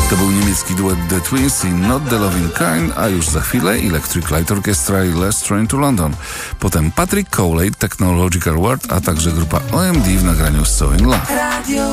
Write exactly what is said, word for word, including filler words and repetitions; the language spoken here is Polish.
To był niemiecki duet The Twins i Not the Loving Kind, a już za chwilę Electric Light Orchestra i Last Train to London. Potem Patrick Cowley, Technological World, a także grupa O M D w nagraniu So in Love.